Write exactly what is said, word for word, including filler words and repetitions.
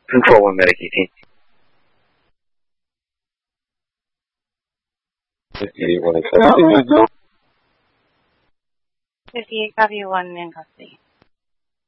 Control one medic eighteen. fifty-eight, one in custody. fifty-eight, copy one in custody.